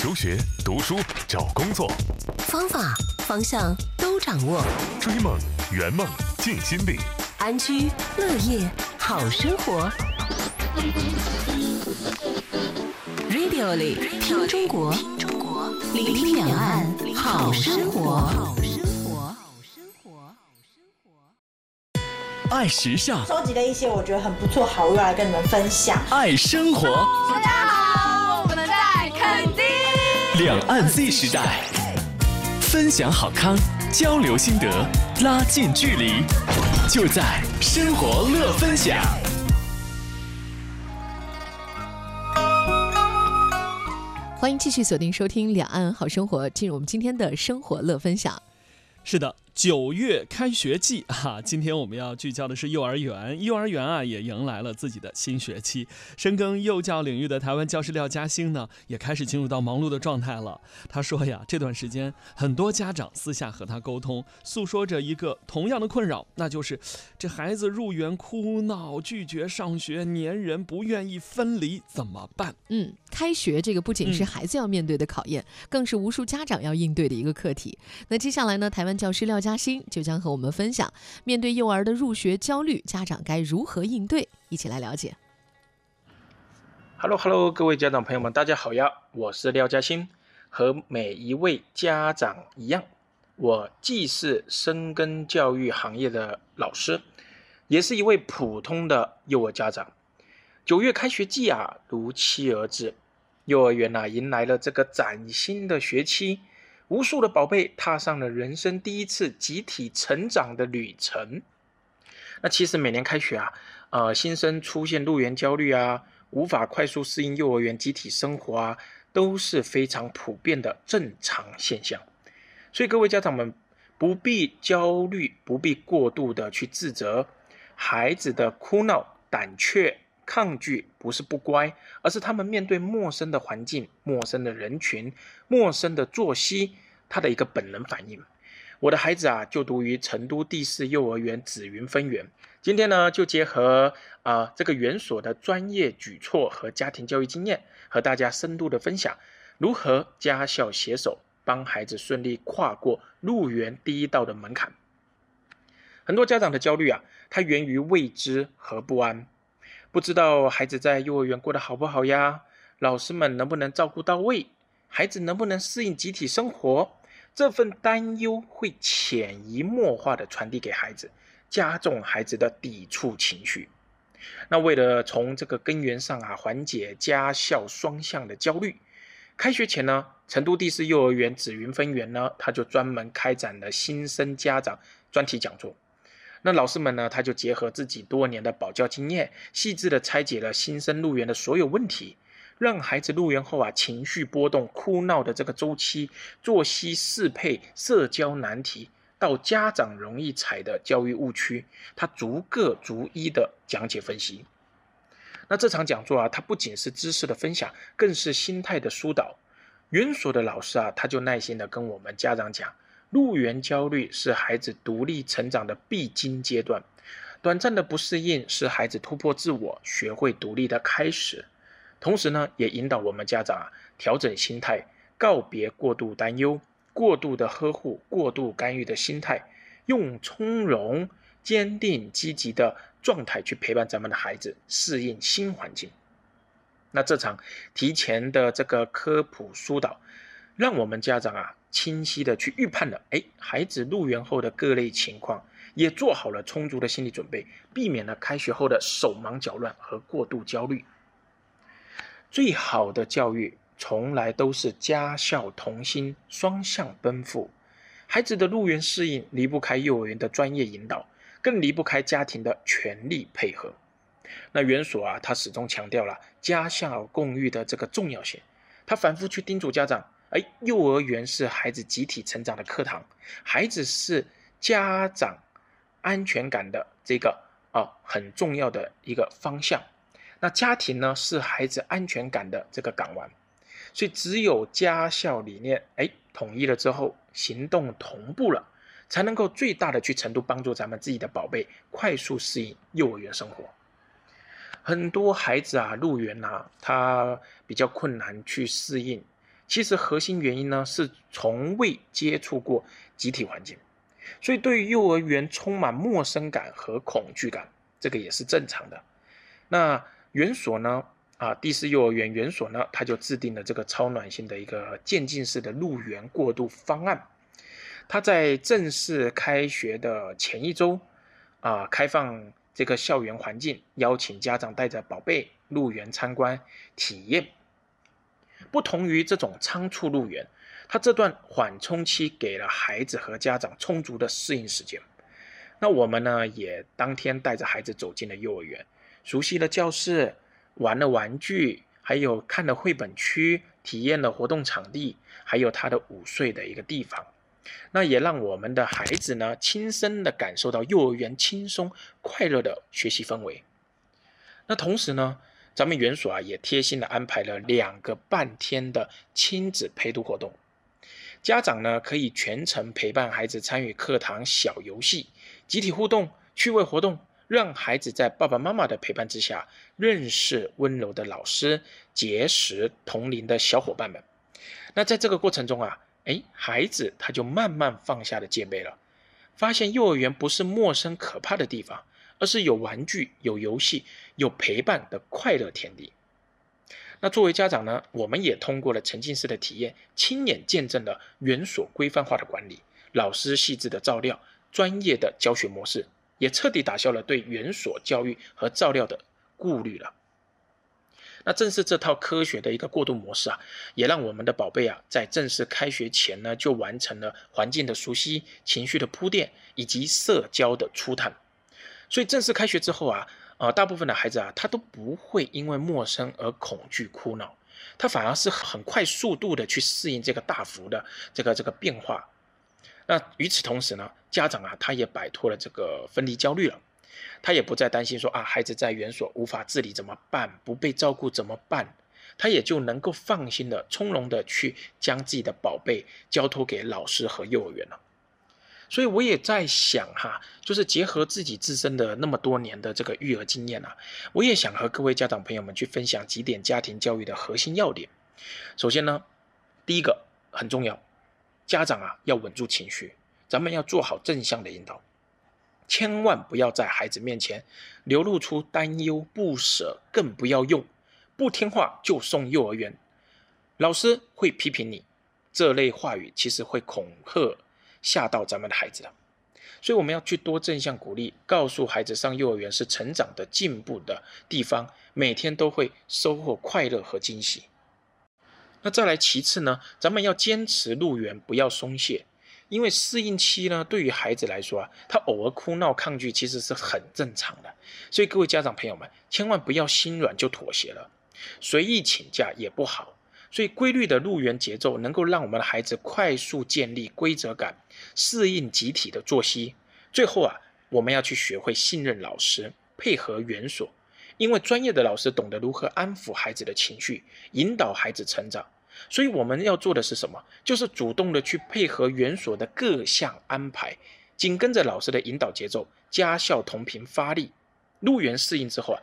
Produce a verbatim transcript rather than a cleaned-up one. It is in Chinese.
求学、读书、找工作， 方法、方向都掌握。 追梦、圆梦、尽心力， 安居乐业，好生活。Radio 里听中国，聆听两岸，好生活。 爱时尚， 收集了一些我觉得很不错好物来跟你们分享。 爱生活， 大家好，我们在垦丁。 两岸 Z 时代，分享好康，交流心得，拉近距离，就在生活乐分享。 欢迎继续锁定收听两岸好生活，进入我们今天的生活乐分享。 是的，九月开学季啊，今天我们要聚焦的是幼儿园。幼儿园啊，也迎来了自己的新学期。深耕幼教领域的台湾教师廖嘉欣呢，也开始进入到忙碌的状态了。他说呀，这段时间很多家长私下和他沟通，诉说着一个同样的困扰，那就是这孩子入园哭闹、拒绝上学、黏人、不愿意分离，怎么办？ 嗯，开学这个不仅是孩子要面对的考验，嗯、更是无数家长要应对的一个课题。那接下来呢，台湾教师廖嘉欣就将和我们分享，面对幼儿的入学焦虑，家长该如何应对？一起来了解。 Hello Hello， 各位家长朋友们，大家好呀！我是廖嘉欣，和每一位家长一样，我既是深耕教育行业的老师，也是一位普通的幼儿家长。九月开学季啊，如期而至，幼儿园啊迎来了这个崭新的学期。无数的宝贝踏上了人生第一次集体成长的旅程。那其实每年开学啊，呃，新生出现入园焦虑啊，无法快速适应幼儿园集体生活啊，都是非常普遍的正常现象。所以各位家长们不必焦虑，不必过度的去自责。孩子的哭闹、胆怯、抗拒不是不乖，而是他们面对陌生的环境、陌生的人群、陌生的作息，他的一个本能反应。我的孩子啊，就读于成都第四幼儿园紫云分园。今天呢，就结合啊、呃、这个园所的专业举措和家庭教育经验，和大家深度的分享如何家校携手，帮孩子顺利跨过入园第一道的门槛。很多家长的焦虑啊，它源于未知和不安。不知道孩子在幼儿园过得好不好呀？老师们能不能照顾到位？孩子能不能适应集体生活？这份担忧会潜移默化地传递给孩子，加重孩子的抵触情绪。那为了从这个根源上啊，缓解家校双向的焦虑，开学前呢，成都第四幼儿园紫云分园呢，他就专门开展了新生家长专题讲座。那老师们呢，他就结合自己多年的保教经验，细致的拆解了新生入园的所有问题，让孩子入园后啊，情绪波动、哭闹的这个周期、作息适配、社交难题，到家长容易踩的教育误区，他逐个逐一的讲解分析。那这场讲座啊，它不仅是知识的分享，更是心态的疏导。园所的老师啊，他就耐心的跟我们家长讲，入园焦虑是孩子独立成长的必经阶段，短暂的不适应是孩子突破自我、学会独立的开始。同时呢，也引导我们家长啊调整心态，告别过度担忧、过度的呵护、过度干预的心态，用从容、坚定、积极的状态去陪伴咱们的孩子适应新环境。那这场提前的这个科普疏导，让我们家长啊清晰的去预判了，哎，孩子入园后的各类情况，也做好了充足的心理准备，避免了开学后的手忙脚乱和过度焦虑。最好的教育从来都是家校同心，双向奔赴。孩子的入园适应离不开幼儿园的专业引导，更离不开家庭的全力配合。那园所啊，他始终强调了家校共育的这个重要性，他反复去叮嘱家长，哎，幼儿园是孩子集体成长的课堂，孩子是家长安全感的这个啊很重要的一个方向。那家庭呢，是孩子安全感的这个港湾。所以只有家校理念哎统一了之后，行动同步了，才能够最大的去程度帮助咱们自己的宝贝快速适应幼儿园生活。很多孩子啊入园啊，他比较困难去适应， 其实核心原因呢是从未接触过集体环境，所以对于幼儿园充满陌生感和恐惧感，这个也是正常的。那园所呢啊，第四幼儿园园所呢，它就制定了这个超暖性的一个渐进式的入园过渡方案。它在正式开学的前一周啊，开放这个校园环境，邀请家长带着宝贝入园参观体验。不同于这种仓促入园，它这段缓冲期给了孩子和家长充足的适应时间。那我们呢，也当天带着孩子走进了幼儿园，熟悉了教室，玩了玩具，还有看了绘本区，体验了活动场地，还有他的午睡的一个地方。那也让我们的孩子呢，亲身的感受到幼儿园轻松快乐的学习氛围。那同时呢，咱们园所啊也贴心的安排了两个半天的亲子陪读活动，家长呢可以全程陪伴孩子参与课堂小游戏、集体互动、趣味活动，让孩子在爸爸妈妈的陪伴之下，认识温柔的老师，结识同龄的小伙伴们。那在这个过程中啊，哎，孩子他就慢慢放下了戒备了，发现幼儿园不是陌生可怕的地方，而是有玩具、有游戏、有陪伴的快乐天地。那作为家长呢，我们也通过了沉浸式的体验，亲眼见证了园所规范化的管理，老师细致的照料，专业的教学模式，也彻底打消了对园所教育和照料的顾虑了。那正是这套科学的一个过渡模式啊，也让我们的宝贝啊，在正式开学前呢，就完成了环境的熟悉、情绪的铺垫以及社交的初探。所以正式开学之后啊，呃，大部分的孩子啊，他都不会因为陌生而恐惧哭闹，他反而是很快速度的去适应这个大幅的这个这个变化。那与此同时呢，家长啊，他也摆脱了这个分离焦虑了。他也不再担心说啊，孩子在园所无法自理怎么办，不被照顾怎么办，他也就能够放心的从容的去将自己的宝贝交托给老师和幼儿园了。所以我也在想哈，就是结合自己自身的那么多年的这个育儿经验啊，我也想和各位家长朋友们去分享几点家庭教育的核心要点。首先呢，第一个很重要，家长啊要稳住情绪，咱们要做好正向的引导。千万不要在孩子面前流露出担忧、不舍，更不要用不听话就送幼儿园，老师会批评你，这类话语其实会恐吓吓到咱们的孩子了。所以我们要去多正向鼓励，告诉孩子上幼儿园是成长的进步的地方，每天都会收获快乐和惊喜。那再来其次呢，咱们要坚持入园，不要松懈。因为适应期呢，对于孩子来说啊，他偶尔哭闹抗拒其实是很正常的，所以各位家长朋友们，千万不要心软就妥协了，随意请假也不好。所以规律的入园节奏能够让我们的孩子快速建立规则感，适应集体的作息。最后啊，我们要去学会信任老师，配合园所，因为专业的老师懂得如何安抚孩子的情绪，引导孩子成长。所以我们要做的是什么？就是主动的去配合园所的各项安排，紧跟着老师的引导节奏，家校同频发力。入园适应之后啊，